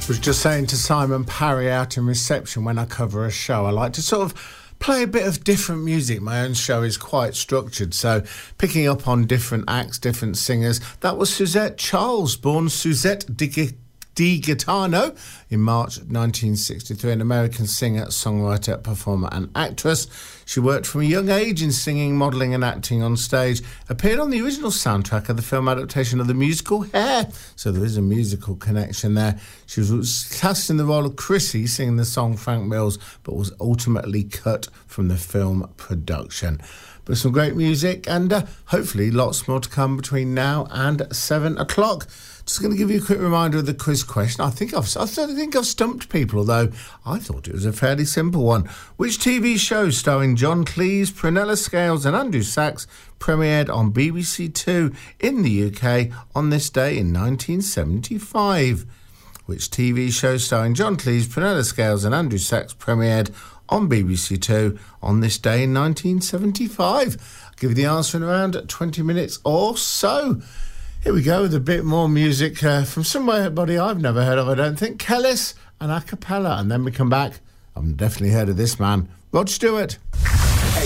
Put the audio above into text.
Was just saying to Simon Parry out in reception, when I cover a show, I like to sort of play a bit of different music. My own show is quite structured, so picking up on different acts, different singers. That was Suzette Charles, born Suzette Di Gaetano in March 1963, an American singer, songwriter, performer and actress. She worked from a young age in singing, modelling and acting on stage, appeared on the original soundtrack of the film adaptation of the musical Hair, so there is a musical connection there. She was cast in the role of Chrissy, singing the song Frank Mills, but was ultimately cut from the film production. But some great music and hopefully lots more to come between now and 7 o'clock. Just going to give you a quick reminder of the quiz question. I think I've stumped people, although I thought it was a fairly simple one. Which TV show starring John Cleese, Prunella Scales and Andrew Sachs premiered on BBC Two in the UK on this day in 1975? Which TV show starring John Cleese, Prunella Scales and Andrew Sachs premiered on BBC Two on this day in 1975? I'll give you the answer in around 20 minutes or so. Here we go with a bit more music from somebody I've never heard of, I don't think. Kellis and a cappella. And then we come back. I've definitely heard of this man, Rod Stewart.